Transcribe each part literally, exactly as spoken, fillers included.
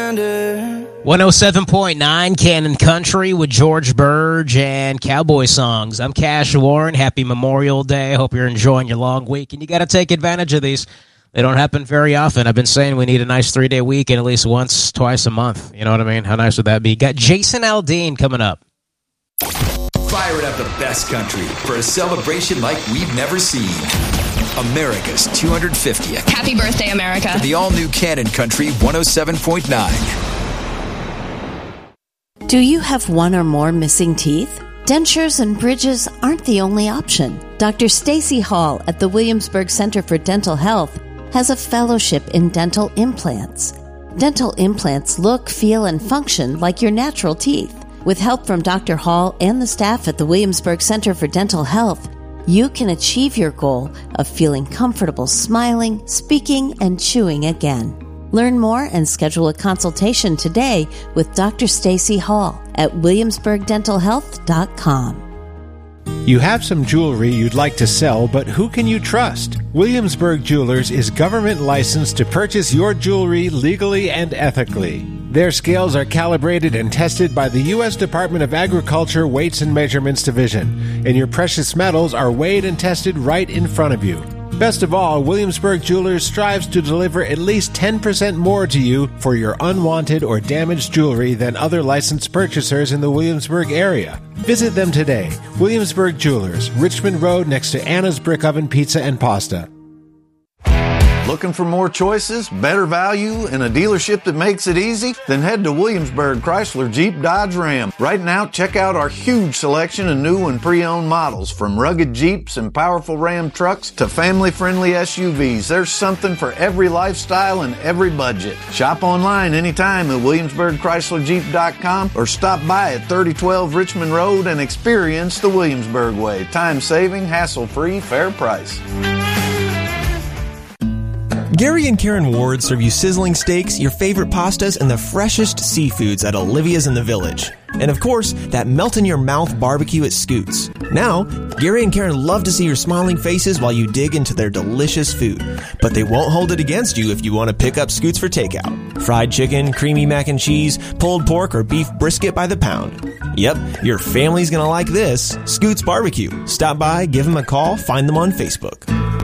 reminder. one oh seven point nine Cannon Country with George Burge and Cowboy Songs. I'm Cash Warren. Happy Memorial Day. Hope you're enjoying your long week. And you got to take advantage of these. They don't happen very often. I've been saying we need a nice three-day weekend at least once, twice a month. You know what I mean? How nice would that be? Got Jason Aldean coming up. Firing up the best country for a celebration like we've never seen. America's two hundred fiftieth. Happy birthday, America. The all-new Cannon Country one oh seven point nine. Do you have one or more missing teeth? Dentures and bridges aren't the only option. Doctor Stacy Hall at the Williamsburg Center for Dental Health has a fellowship in dental implants. Dental implants look, feel, and function like your natural teeth. With help from Doctor Hall and the staff at the Williamsburg Center for Dental Health, you can achieve your goal of feeling comfortable smiling, speaking, and chewing again. Learn more and schedule a consultation today with Doctor Stacy Hall at williamsburg dental health dot com. You have some jewelry you'd like to sell, but who can you trust? Williamsburg Jewelers is government licensed to purchase your jewelry legally and ethically. Their scales are calibrated and tested by the U S Department of Agriculture Weights and Measurements Division, and your precious metals are weighed and tested right in front of you. Best of all, Williamsburg Jewelers strives to deliver at least ten percent more to you for your unwanted or damaged jewelry than other licensed purchasers in the Williamsburg area. Visit them today. Williamsburg Jewelers, Richmond Road next to Anna's Brick Oven Pizza and Pasta. Looking for more choices, better value, and a dealership that makes it easy? Then head to Williamsburg Chrysler Jeep Dodge Ram. Right now, check out our huge selection of new and pre-owned models, from rugged Jeeps and powerful Ram trucks to family-friendly S U Vs. There's something for every lifestyle and every budget. Shop online anytime at williamsburg chrysler jeep dot com or stop by at thirty twelve Richmond Road and experience the Williamsburg way. Time-saving, hassle-free, fair price. Gary and Karen Ward serve you sizzling steaks, your favorite pastas, and the freshest seafoods at Olivia's in the Village. And of course, that melt-in-your-mouth barbecue at Scoots. Now, Gary and Karen love to see your smiling faces while you dig into their delicious food. But they won't hold it against you if you want to pick up Scoots for takeout. Fried chicken, creamy mac and cheese, pulled pork, or beef brisket by the pound. Yep, your family's gonna like this. Scoots Barbecue. Stop by, give them a call, find them on Facebook.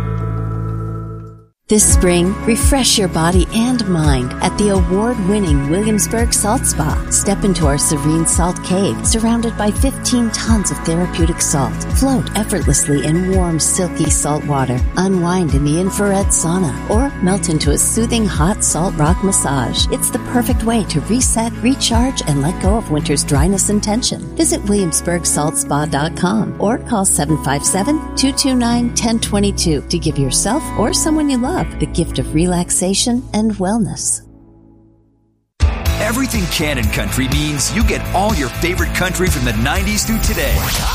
This spring, refresh your body and mind at the award-winning Williamsburg Salt Spa. Step into our serene salt cave, surrounded by fifteen tons of therapeutic salt. Float effortlessly in warm, silky salt water. Unwind in the infrared sauna, or melt into a soothing hot salt rock massage. It's the perfect way to reset, recharge, and let go of winter's dryness and tension. Visit williamsburg salt spa dot com or call seven five seven, two two nine, one zero two two to give yourself or someone you love the gift of relaxation and wellness. Everything Cannon Country means you get all your favorite country from the nineties through today.